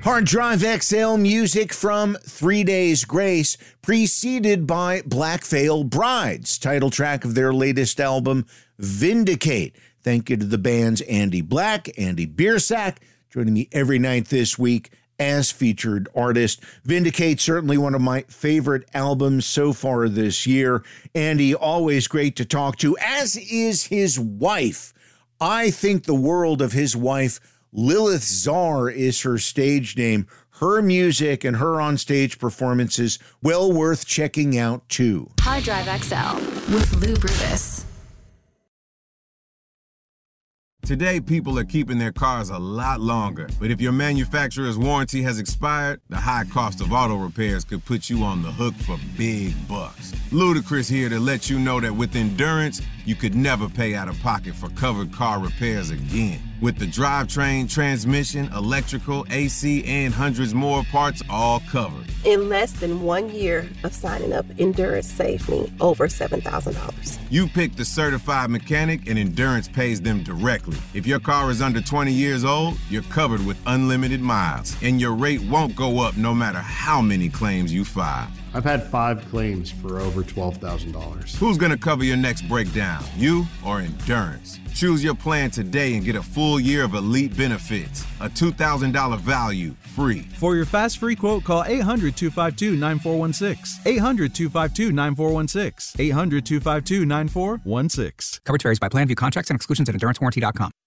Hard Drive XL music from 3 Days Grace, preceded by Black Veil Brides, title track of their latest album, Vindicate. Thank you to the band's Andy Black, Andy Biersack, joining me every night this week as featured artist. Vindicate, certainly one of my favorite albums so far this year. Andy, always great to talk to, as is his wife. I think the world of his wife. Lilith Czar is her stage name. Her music and her on-stage performances, well worth checking out, too. Hard Drive XL with Lou Brutus. Today, people are keeping their cars a lot longer. But if your manufacturer's warranty has expired, the high cost of auto repairs could put you on the hook for big bucks. Ludacris here to let you know that with Endurance, you could never pay out of pocket for covered car repairs again. With the drivetrain, transmission, electrical, AC, and hundreds more parts all covered. In less than 1 year of signing up, Endurance saved me over $7,000. You pick the certified mechanic and Endurance pays them directly. If your car is under 20 years old, you're covered with unlimited miles, and your rate won't go up no matter how many claims you file. I've had 5 claims for over $12,000. Who's gonna cover your next breakdown, you or Endurance? Choose your plan today and get a full year of elite benefits. A $2,000 value, free. For your fast free quote, call 800-252-9416. 800-252-9416. 800-252-9416. Coverage varies by plan. View contracts and exclusions at EnduranceWarranty.com.